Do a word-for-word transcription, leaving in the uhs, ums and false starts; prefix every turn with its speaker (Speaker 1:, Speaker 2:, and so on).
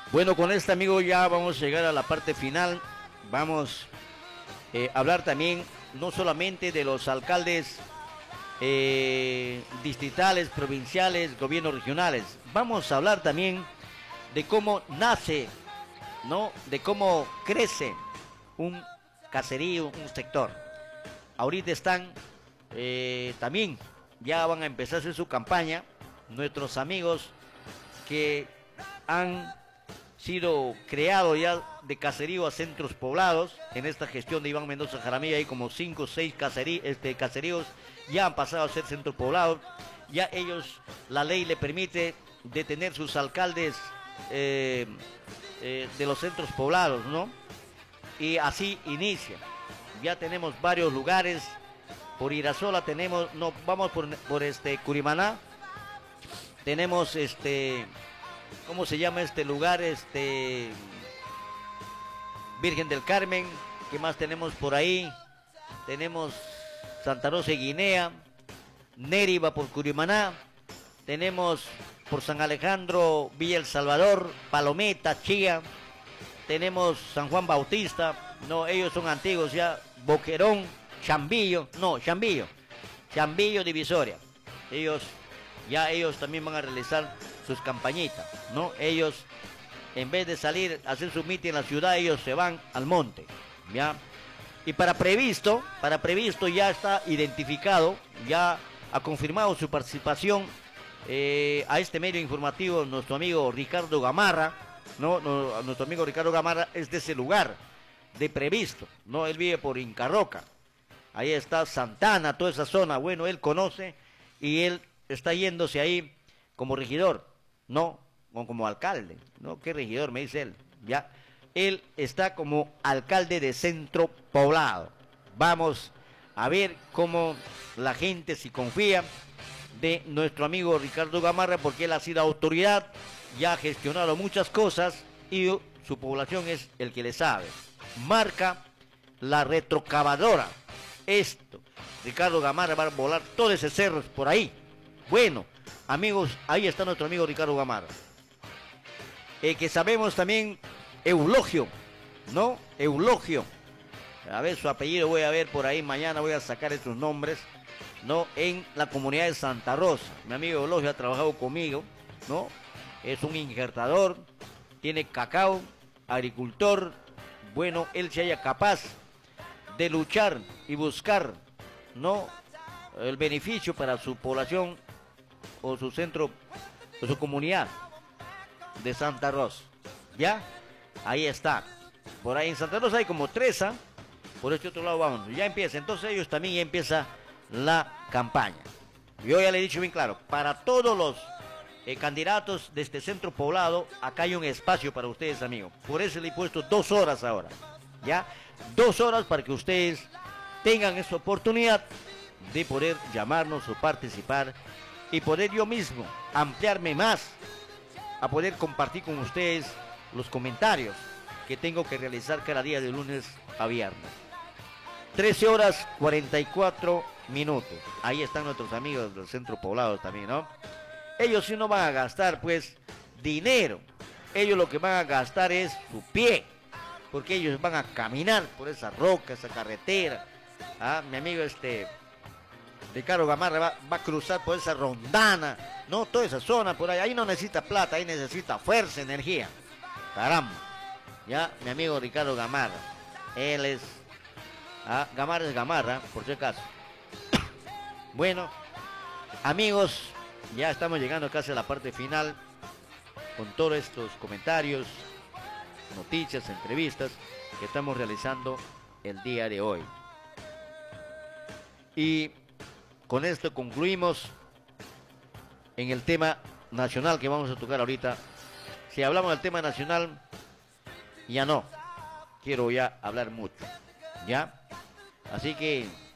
Speaker 1: Bueno, con este amigo ya vamos a llegar a la parte final. Vamos eh, a hablar también no solamente de los alcaldes eh, distritales, provinciales, gobiernos regionales. Vamos a hablar también de cómo nace, ¿no? De cómo crece un caserío, un sector. Ahorita están eh, también, ya van a empezar a hacer su campaña, nuestros amigos que han sido creados ya de caserío a centros poblados. En esta gestión de Iván Mendoza Jaramillo hay como cinco o seis caserí, este, caseríos ya han pasado a ser centros poblados. Ya ellos, la ley le permite detener sus alcaldes eh, eh, de los centros poblados, ¿no? Y así inicia. Ya tenemos varios lugares. Por Irasola tenemos, no, vamos por, por este Curimaná. Tenemos este, ¿cómo se llama este lugar? Este Virgen del Carmen. ¿Qué más tenemos por ahí? Tenemos Santa Rosa y Guinea. Nériva por Curimaná. Tenemos por San Alejandro, Villa El Salvador, Palometa, Chía. Tenemos San Juan Bautista. No, ellos son antiguos ya. Boquerón, Chambillo. No, Chambillo. Chambillo, Divisoria. Ellos, ya ellos también van a realizar sus campañitas, ¿no? Ellos, en vez de salir a hacer su mitin en la ciudad, ellos se van al monte, ¿ya? Y para previsto, para previsto ya está identificado, ya ha confirmado su participación eh, a este medio informativo nuestro amigo Ricardo Gamarra, ¿no? No, nuestro amigo Ricardo Gamarra es de ese lugar, de previsto, ¿no? Él vive por Incarroca, ahí está Santana, toda esa zona, bueno, él conoce y él está yéndose ahí como regidor, no, o como alcalde, ¿no? ¿Qué regidor? Me dice él, ya. Él está como alcalde de centro poblado. Vamos a ver cómo la gente si confía de nuestro amigo Ricardo Gamarra, porque él ha sido autoridad, ya ha gestionado muchas cosas y su población es el que le sabe. Marca la retrocavadora. Esto, Ricardo Gamarra va a volar todos esos cerros por ahí. Bueno, amigos, ahí está nuestro amigo Ricardo Gamarra. Eh, que sabemos también Eulogio, ¿no? Eulogio. A ver su apellido, voy a ver por ahí, mañana voy a sacar esos nombres, ¿no? En la comunidad de Santa Rosa. Mi amigo Eulogio ha trabajado conmigo, ¿no? Es un injertador, tiene cacao, agricultor. Bueno, él se haya capaz de luchar y buscar, ¿no? El beneficio para su población o su centro o su comunidad de Santa Rosa, ¿ya? Ahí está. Por ahí en Santa Rosa hay como tres, ¿ah? Por este otro lado vamos. Ya empieza. Entonces ellos también ya empieza la campaña. Yo ya le he dicho bien claro, para todos los eh, candidatos de este centro poblado, acá hay un espacio para ustedes, amigos. Por eso le he puesto dos horas ahora, ¿ya? Dos horas para que ustedes tengan esa oportunidad de poder llamarnos o participar y poder yo mismo ampliarme más a poder compartir con ustedes los comentarios que tengo que realizar cada día de lunes a viernes. trece horas cuarenta y cuatro minutos. Ahí están nuestros amigos del centro poblado también, ¿no? Ellos sí no van a gastar, pues, dinero. Ellos lo que van a gastar es su pie, porque ellos van a caminar por esa roca, esa carretera. Ah, mi amigo este Ricardo Gamarra va, va a cruzar por esa rondana, no, toda esa zona por ahí. Ahí no necesita plata, ahí necesita fuerza, energía. Caramba, ya, mi amigo Ricardo Gamarra, él es, ah, Gamarra es Gamarra, por si acaso. Bueno, amigos, ya estamos llegando casi a la parte final, con todos estos comentarios, noticias, entrevistas que estamos realizando el día de hoy. Y con esto concluimos en el tema nacional que vamos a tocar ahorita. Si hablamos del tema nacional, ya no quiero ya hablar mucho, ¿ya? Así que